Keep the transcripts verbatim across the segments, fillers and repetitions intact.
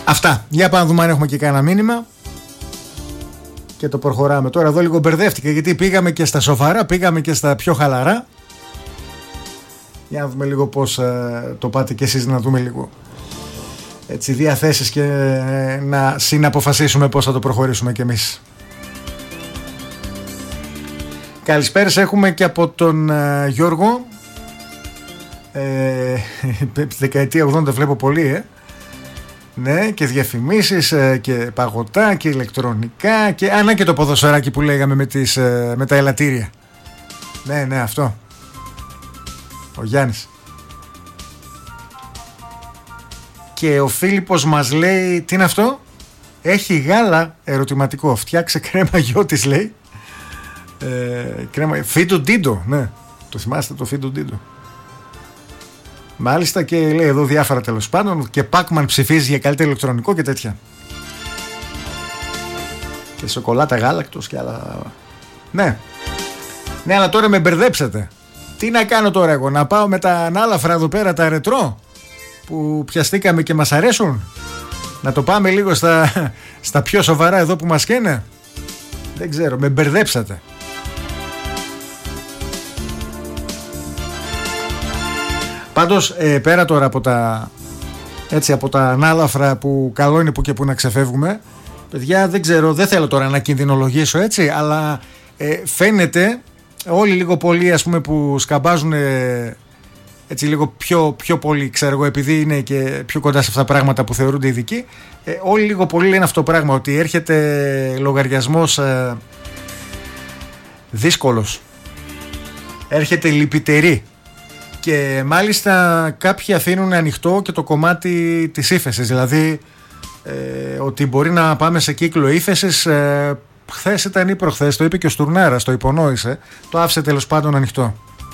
Αυτά. Για πάμε να δούμε αν έχουμε και κανένα μήνυμα. Και το προχωράμε. Τώρα εδώ λίγο μπερδεύτηκα, γιατί πήγαμε και στα σοβαρά, πήγαμε και στα πιο χαλαρά. Για να δούμε λίγο πώς ε, το πάτε και εσείς, να δούμε λίγο έτσι διαθέσεις και ε, να συναποφασίσουμε πώς θα το προχωρήσουμε κι εμείς. Καλησπέρας έχουμε και από τον ε, Γιώργο. ε, Δεκαετία ογδόντα βλέπω πολύ, ε. Ναι, και διαφημίσεις ε, και παγωτά και ηλεκτρονικά και, α, να, και το ποδοσφαιράκι που λέγαμε με, τις, ε, με τα ελαττήρια. Ναι, ναι, αυτό. Ο Γιάννης. Και ο Φίλιππος μας λέει, τι είναι αυτό? Έχει γάλα, ερωτηματικό. Φτιάξε κρέμα γιώτης, λέει. ε, κρέμα, Φίντο Ντίντο. Ναι, το θυμάστε το Φίντο Ντίντο? Μάλιστα, και λέει εδώ διάφορα τέλος πάντων. Και Πάκμαν ψηφίζει για καλύτερο ηλεκτρονικό και τέτοια. Και σοκολάτα γάλακτος και άλλα. Ναι. Ναι, αλλά τώρα με μπερδέψετε. Τι να κάνω τώρα εγώ? Να πάω με τα ανάλαφρα εδώ πέρα, τα ρετρό που πιαστήκαμε και μας αρέσουν? Να το πάμε λίγο στα, στα πιο σοβαρά εδώ που μας καίνε? Δεν ξέρω, με μπερδέψατε. Πάντως ε, πέρα τώρα από τα, έτσι, από τα ανάλαφρα που καλό είναι που και που να ξεφεύγουμε, παιδιά, δεν ξέρω, δεν θέλω τώρα να κινδυνολογήσω, έτσι, αλλά ε, φαίνεται όλοι λίγο πολύ, ας πούμε, που σκαμπάζουν ε, έτσι λίγο πιο, πιο πολύ, ξέρω εγώ, επειδή είναι και πιο κοντά σε αυτά τα πράγματα που θεωρούνται ειδικοί, ε, όλοι λίγο πολύ λένε αυτό το πράγμα, ότι έρχεται λογαριασμός ε, δύσκολος, έρχεται λυπητερή. Και μάλιστα κάποιοι αφήνουν ανοιχτό και το κομμάτι της ύφεσης. Δηλαδή ε, ότι μπορεί να πάμε σε κύκλο ύφεσης. ε, Χθες ήταν ή προχθές, το είπε και ο Στουρνάρας, το υπονόησε. Το άφησε τέλος πάντων ανοιχτό.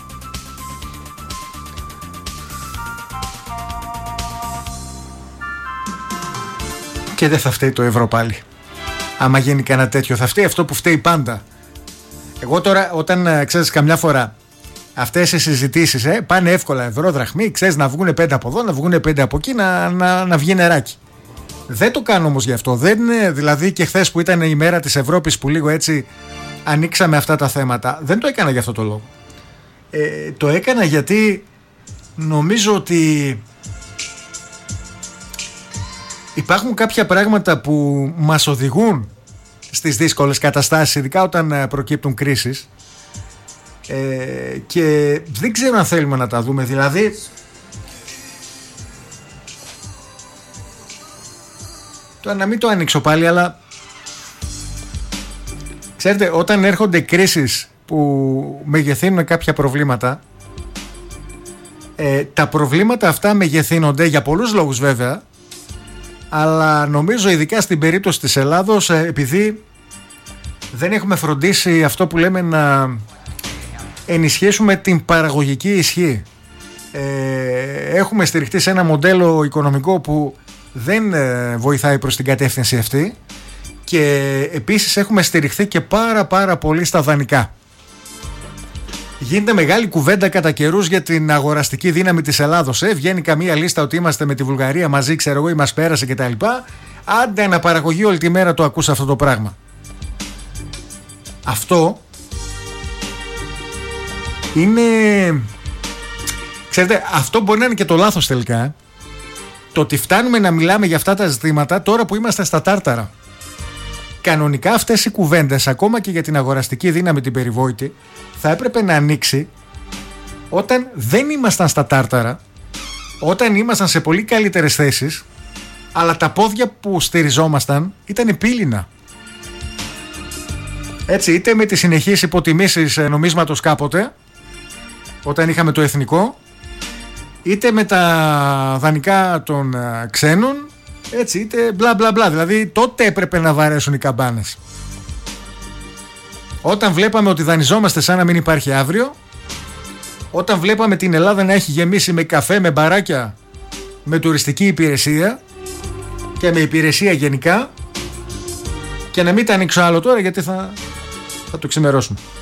Και δεν θα φταίει το ευρώ πάλι. Άμα γίνει κανένα τέτοιο, θα φταίει αυτό που φταίει πάντα. Εγώ τώρα, όταν ξέρεις, καμιά φορά αυτές οι συζητήσεις ε, πάνε εύκολα, ευρώ, δραχμή, ξέρεις, να βγουν πέντε από εδώ, να βγουν πέντε από εκεί, να, να, να βγει νεράκι. Δεν το κάνω όμως γι' αυτό. Δεν, δηλαδή και χθες που ήταν η μέρα της Ευρώπης που λίγο έτσι ανοίξαμε αυτά τα θέματα, δεν το έκανα για αυτό το λόγο. Ε, το έκανα γιατί νομίζω ότι υπάρχουν κάποια πράγματα που μας οδηγούν στις δύσκολες καταστάσεις, ειδικά όταν προκύπτουν κρίσεις. Ε, και δεν ξέρω αν θέλουμε να τα δούμε. Δηλαδή τώρα να μην το ανοίξω πάλι, αλλά ξέρετε, όταν έρχονται κρίσεις που μεγεθύνουν κάποια προβλήματα, ε, τα προβλήματα αυτά μεγεθύνονται για πολλούς λόγους βέβαια, αλλά νομίζω ειδικά στην περίπτωση της Ελλάδος, ε, επειδή δεν έχουμε φροντίσει αυτό που λέμε να ενισχύσουμε την παραγωγική ισχύ. Ε, έχουμε στηριχτεί σε ένα μοντέλο οικονομικό που δεν ε, βοηθάει προς την κατεύθυνση αυτή, και επίσης έχουμε στηριχθεί και πάρα πάρα πολύ στα δανεικά. Γίνεται μεγάλη κουβέντα κατά καιρούς για την αγοραστική δύναμη της Ελλάδος. Ε, βγαίνει καμία λίστα ότι είμαστε με τη Βουλγαρία μαζί, ξέρω εγώ, ή μας πέρασε κτλ. Άντε, αναπαραγωγή όλη τη μέρα το ακούσα αυτό το πράγμα. Αυτό είναι, ξέρετε, αυτό μπορεί να είναι και το λάθος τελικά. Το ότι φτάνουμε να μιλάμε για αυτά τα ζητήματα τώρα που είμαστε στα τάρταρα. Κανονικά αυτές οι κουβέντες, ακόμα και για την αγοραστική δύναμη την περιβόητη, θα έπρεπε να ανοίξει όταν δεν ήμασταν στα τάρταρα, όταν ήμασταν σε πολύ καλύτερες θέσεις, αλλά τα πόδια που στηριζόμασταν ήταν πύληνα. Έτσι, είτε με τις συνεχείς υποτιμήσεις νομίσματος κάποτε, όταν είχαμε το εθνικό, είτε με τα δανεικά των ξένων, έτσι, είτε μπλα μπλα μπλα. Δηλαδή τότε έπρεπε να βαρέσουν οι καμπάνες. Όταν βλέπαμε ότι δανειζόμαστε σαν να μην υπάρχει αύριο, όταν βλέπαμε την Ελλάδα να έχει γεμίσει με καφέ, με μπαράκια, με τουριστική υπηρεσία και με υπηρεσία γενικά, και να μην τα ανοίξω άλλο τώρα γιατί θα, θα το ξημερώσουμε.